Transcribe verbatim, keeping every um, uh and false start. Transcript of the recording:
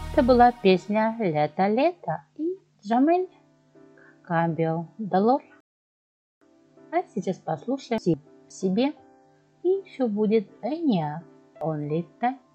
Это была песня «Лето-лето» и Джамиль Камбио Долор. А сейчас послушаем в себе. И еще будет Эния Only Time.